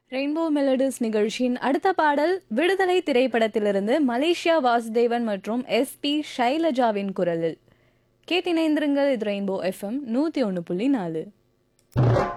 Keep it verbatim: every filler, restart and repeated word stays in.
Rainbow melodies நிகழ்ச்சியின் அடுத்த பாடல் விடுதலை திரைப்படத்திலிருந்து மலேசியா வாசுதேவன் மற்றும் எஸ் பி ஷைலஜாவின் குரலில் கேட்டிணைந்திருங்கள். இது ரெயின்போ எஃப்எம் நூத்தி ஒன்னு புள்ளி நாலு.